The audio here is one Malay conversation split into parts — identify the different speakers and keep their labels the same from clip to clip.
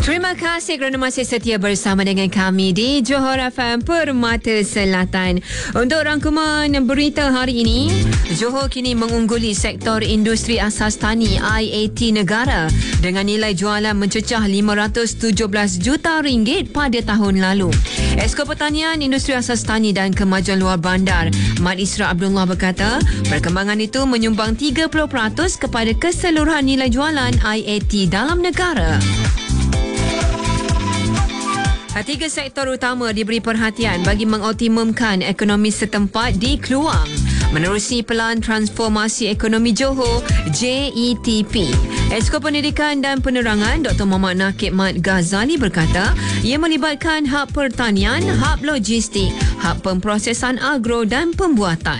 Speaker 1: Terima kasih kerana masih setia bersama dengan kami di Johor FM Permata Selatan. Untuk rangkuman berita hari ini, Johor kini mengungguli sektor industri asas tani IAT negara dengan nilai jualan mencecah RM517 juta pada tahun lalu. Esko Pertanian, Industri Asas Tani dan Kemajuan Luar Bandar, Mat Isra Abdullah berkata, perkembangan itu menyumbang 30% kepada keseluruhan nilai jualan IAT dalam negara. Tiga sektor utama diberi perhatian bagi mengoptimumkan ekonomi setempat di Kluang menerusi Pelan Transformasi Ekonomi Johor JETP. Esko Pendidikan dan Penerangan Dr. Muhammad Nakib Mat Ghazali berkata, ia melibatkan hub pertanian, hub logistik, hub pemprosesan agro dan pembuatan.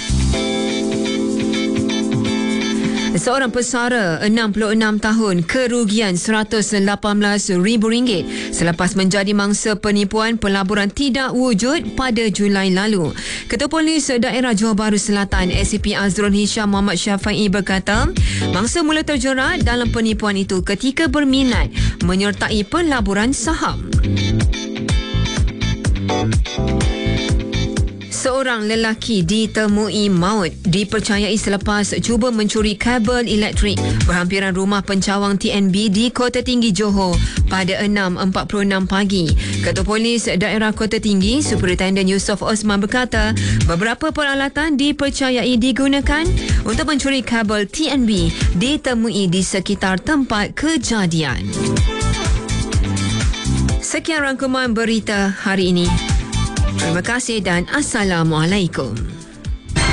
Speaker 1: Seorang pesara 66 tahun kerugian RM118,000 selepas menjadi mangsa penipuan pelaburan tidak wujud pada Julai lalu. Ketua Polis Daerah Johor Bahru Selatan SCP Azrul Hisham Muhammad Syafi'i berkata, mangsa mula terjerat dalam penipuan itu ketika berminat menyertai pelaburan saham. Seorang lelaki ditemui maut dipercayai selepas cuba mencuri kabel elektrik berhampiran rumah pencawang TNB di Kota Tinggi Johor pada 6.46 pagi. Ketua Polis Daerah Kota Tinggi Superintendent Yusof Osman berkata, beberapa peralatan dipercayai digunakan untuk mencuri kabel TNB ditemui di sekitar tempat kejadian. Sekian rangkuman berita hari ini. Terima kasih dan Assalamualaikum.